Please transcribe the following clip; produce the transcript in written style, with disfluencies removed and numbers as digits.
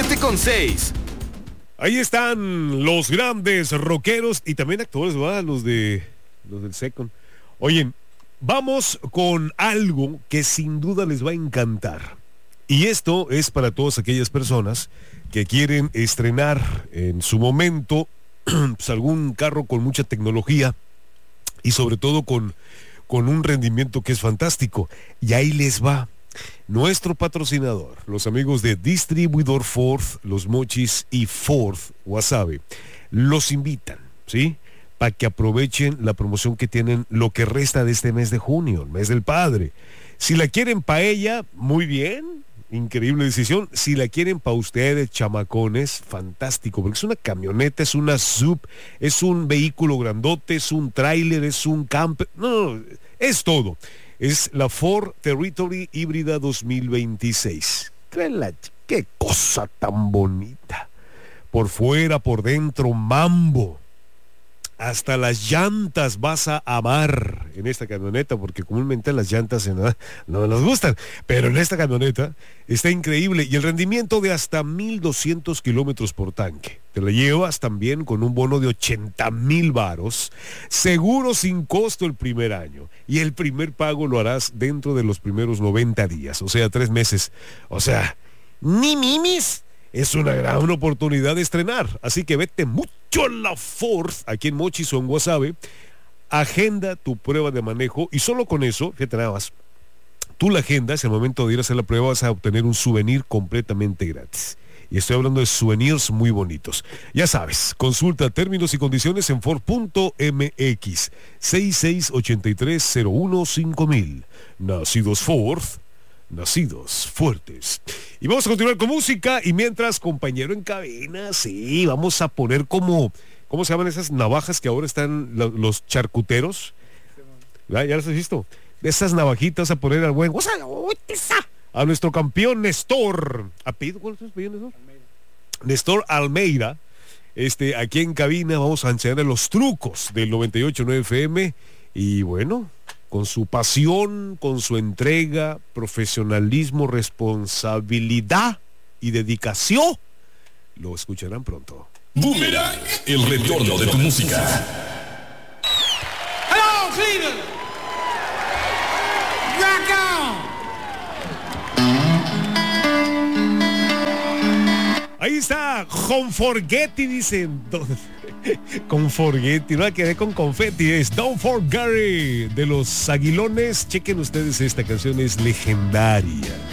7:6. Ahí están los grandes rockeros y también actores, ¿verdad? Los del Second. Oye, vamos con algo que sin duda les va a encantar. Y esto es para todas aquellas personas que quieren estrenar en su momento pues, algún carro con mucha tecnología y sobre todo con un rendimiento que es fantástico. Y ahí les va. Nuestro patrocinador, los amigos de Distribuidor Ford, Los Mochis y Ford Guasave, los invitan, ¿sí? Para que aprovechen la promoción que tienen lo que resta de este mes de junio, el mes del padre. Si la quieren para ella, muy bien, increíble decisión. Si la quieren para ustedes, chamacones, fantástico, porque es una camioneta, es una sub, es un vehículo grandote, es un tráiler, es un camper, no, es todo. Es la Ford Territory híbrida 2026. ¡Qué cosa tan bonita! Por fuera, por dentro, mambo. Hasta las llantas vas a amar en esta camioneta, porque comúnmente las llantas no nos gustan, pero en esta camioneta está increíble y el rendimiento de hasta 1,200 kilómetros por tanque. Te la llevas también con un bono de 80,000 varos, seguro sin costo el primer año, y el primer pago lo harás dentro de los primeros 90 días, o sea, 3 meses. O sea, ni mimis. Es una gran oportunidad de estrenar, así que vete mucho a la Ford, aquí en Mochis o en Guasave, agenda tu prueba de manejo y solo con eso, fíjate nada más, tú la agendas, al momento de ir a hacer la prueba vas a obtener un souvenir completamente gratis. Y estoy hablando de souvenirs muy bonitos. Ya sabes, consulta términos y condiciones en Ford.mx 6683015000. Nacidos Ford, nacidos fuertes. Y vamos a continuar con música y mientras, compañero en cabina, sí, vamos a poner ¿cómo se llaman esas navajas que ahora están los charcuteros? ¿Ya las has visto? De esas navajitas a poner al buen, a nuestro campeón Néstor. ¿Cuál es tu apellido, Néstor? Néstor Almeida. Aquí en cabina vamos a enseñarle los trucos del 98.9 FM y bueno, con su pasión, con su entrega, profesionalismo, responsabilidad y dedicación, lo escucharán pronto. Boomerang, el retorno de tu música. Hello, Cleveland. Rock on. Ahí está, Conforgetti, dicen. Conforgetti, no la quedé con confetti, es Don't Forget de los Aguilones. Chequen ustedes, esta canción es legendaria.